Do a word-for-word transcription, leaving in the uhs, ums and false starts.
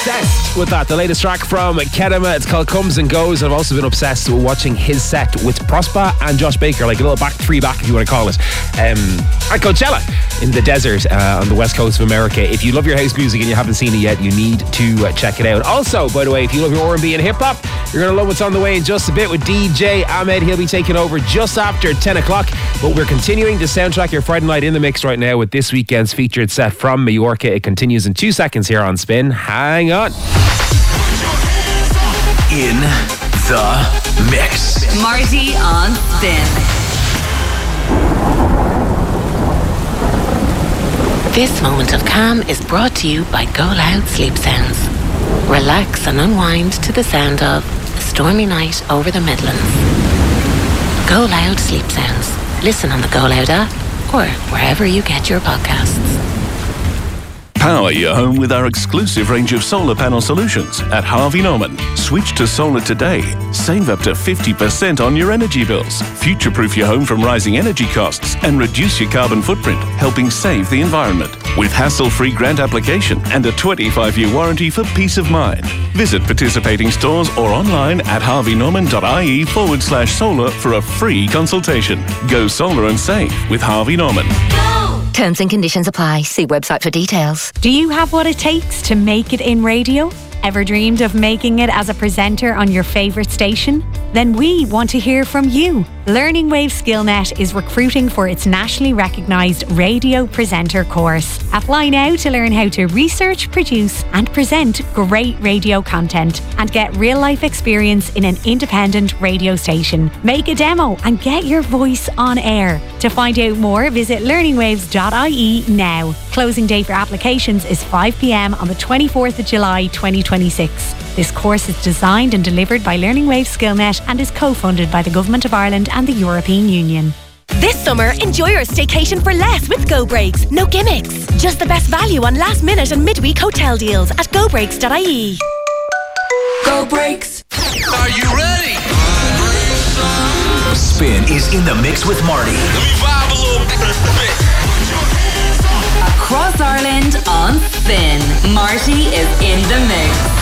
Obsessed with that. The latest track from Kedema. It's called Comes and Goes. I've also been obsessed with watching his set with Prospa and Josh Baker, like a little back three back if you want to call it, um, at Coachella in the desert uh, on the west coast of America. If you love your house music and you haven't seen it yet, you need to uh, check it out. Also, by the way, if you love your R and B and hip hop, you're going to love what's on the way in just a bit with D J Ahmed. He'll be taking over just after ten o'clock. But we're continuing to soundtrack your Friday night in the mix right now with this weekend's featured set from Mallorca. It continues in two seconds here on Spin. Hang on. In the mix. Marty on Spin. This moment of calm is brought to you by Go Loud Sleep Sounds. Relax and unwind to the sound of A Stormy Night Over the Midlands. Go Loud Sleep Sounds. Listen on the Go Loud app or wherever you get your podcasts. Power your home with our exclusive range of solar panel solutions at Harvey Norman. Switch to solar today. Save up to fifty percent on your energy bills. Future-proof your home from rising energy costs and reduce your carbon footprint, helping save the environment. With hassle-free grant application and a twenty-five year warranty for peace of mind. Visit participating stores or online at harveynorman.ie forward slash solar for a free consultation. Go solar and save with Harvey Norman. Terms and conditions apply. See website for details. Do you have what it takes to make it in radio? Ever dreamed of making it as a presenter on your favourite station? Then we want to hear from you. Learning Wave SkillNet is recruiting for its nationally recognised radio presenter course. Apply now to learn how to research, produce and present great radio content and get real-life experience in an independent radio station. Make a demo and get your voice on air. To find out more, visit learning waves dot I E now. Closing date for applications is five p m on the twenty-fourth of July twenty twenty-six. This course is designed and delivered by Learning Wave SkillNet and is co-funded by the Government of Ireland and the European Union. This summer, enjoy your staycation for less with Go Breaks. No gimmicks. Just the best value on last minute and midweek hotel deals at go breaks dot I E. Go Breaks. Are you ready? Spin is in the mix with Marty. Let me vibe a little bit. Across Ireland on Spin. Marty is in the mix.